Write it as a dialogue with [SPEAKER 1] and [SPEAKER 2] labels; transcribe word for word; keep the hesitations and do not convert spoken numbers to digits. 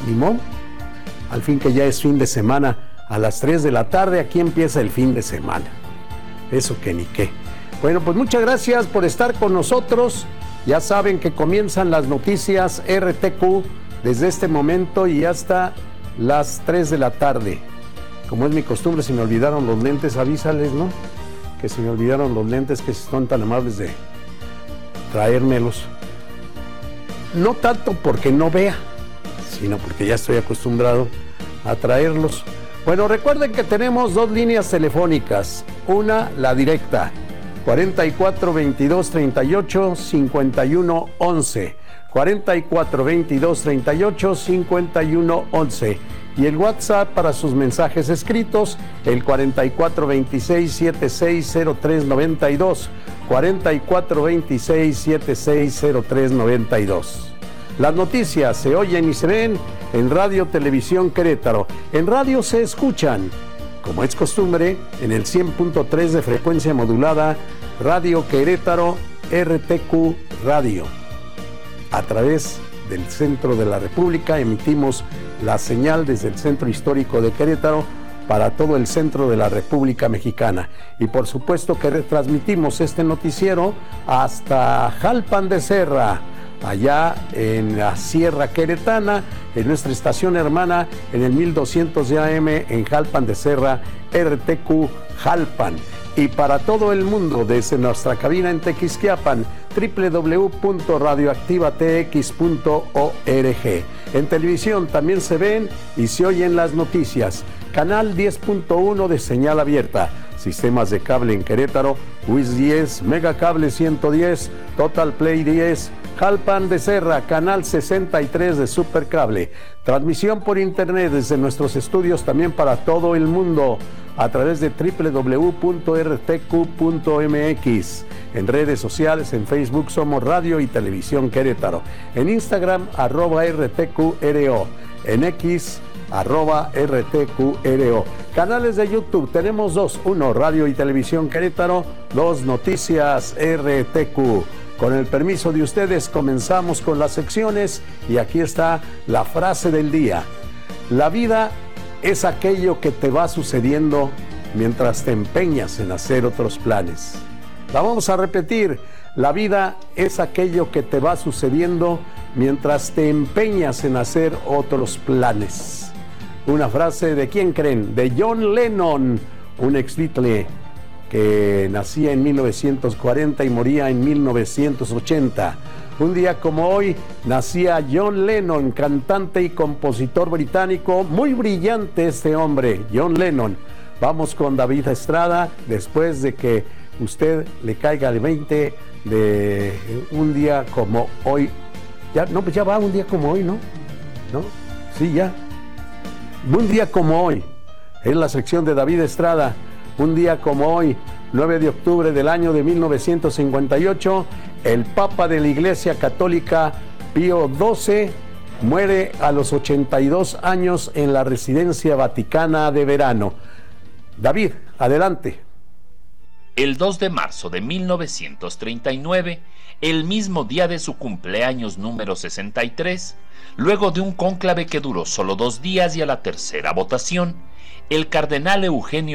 [SPEAKER 1] ni modo. Al fin que ya es fin de semana, a las tres de la tarde, aquí empieza el fin de semana. Eso que ni qué. Bueno, pues muchas gracias por estar con nosotros. Ya saben que comienzan las noticias R T Q desde este momento y hasta las tres de la tarde. Como es mi costumbre, se me olvidaron los lentes, avísales, ¿no? Que se me olvidaron los lentes, que son tan amables de traérmelos. No tanto porque no vea, sino porque ya estoy acostumbrado a traerlos. Bueno, recuerden que tenemos dos líneas telefónicas. Una, la directa, cuarenta y cuatro, veintidós, treinta y ocho, cincuenta y uno, once. cuarenta y cuatro, veintidós, treinta y ocho, cincuenta y uno, once. Y el WhatsApp para sus mensajes escritos, el cuarenta y cuatro, veintiséis, setenta y seis, cero tres noventa y dos. cuarenta y cuatro, veintiséis, setenta y seis, cero tres noventa y dos. Las noticias se oyen y se ven en Radio Televisión Querétaro. En radio se escuchan, como es costumbre, en el cien punto tres de frecuencia modulada, Radio Querétaro, R T Q Radio. A través del centro de la República emitimos la señal desde el centro histórico de Querétaro para todo el centro de la República Mexicana. Y por supuesto que retransmitimos este noticiero hasta Jalpan de Serra, allá en la Sierra Queretana, en nuestra estación hermana, en el mil doscientos de A M en Jalpan de Serra, R T Q Jalpan. Y para todo el mundo, desde nuestra cabina en Tequisquiapan, doble u doble u doble u punto radioactiva t x punto org. En televisión también se ven y se oyen las noticias. Canal diez punto uno de señal abierta. Sistemas de cable en Querétaro, U I S diez, Megacable ciento diez, Total Play diez, Jalpan de Serra, Canal sesenta y tres de Supercable. Transmisión por internet desde nuestros estudios también para todo el mundo a través de doble u doble u doble u punto r t q punto m x. En redes sociales, en Facebook somos Radio y Televisión Querétaro. En Instagram, arroba R T Q R O. En X, arroba R T Q R O. Canales de YouTube tenemos dos. Uno, Radio y Televisión Querétaro. Dos, Noticias R T Q. Con el permiso de ustedes, comenzamos con las secciones y aquí está la frase del día. La vida es aquello que te va sucediendo mientras te empeñas en hacer otros planes. La vamos a repetir. La vida es aquello que te va sucediendo mientras te empeñas en hacer otros planes. Una frase de ¿quién creen? De John Lennon, un ex Beatle que nacía en mil novecientos cuarenta y moría en mil novecientos ochenta. Un día como hoy nacía John Lennon, cantante y compositor británico, muy brillante este hombre, John Lennon. Vamos con David Estrada, después de que usted le caiga el veinte de un día como hoy. Ya, no, pues ya va un día como hoy, ¿no? ¿No? Sí, ya. Un día como hoy, es la sección de David Estrada. Un día como hoy, nueve de octubre del año de mil novecientos cincuenta y ocho, el Papa de la Iglesia Católica, Pío doce, muere a los ochenta y dos años en la Residencia Vaticana de Verano. David, adelante.
[SPEAKER 2] El dos de marzo de mil novecientos treinta y nueve, el mismo día de su cumpleaños número sesenta y tres, luego de un cónclave que duró solo dos días y a la tercera votación, el cardenal Eugenio